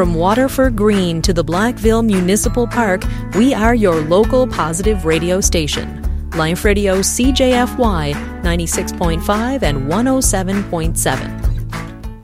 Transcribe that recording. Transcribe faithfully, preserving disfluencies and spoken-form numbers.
From Waterford Green to the Blackville Municipal Park, we are your local positive radio station. Life Radio C J F Y ninety-six point five and one oh seven point seven.